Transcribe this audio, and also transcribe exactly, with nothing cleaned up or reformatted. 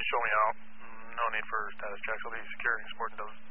show me out. No need for status checks. I'll be securing, supporting those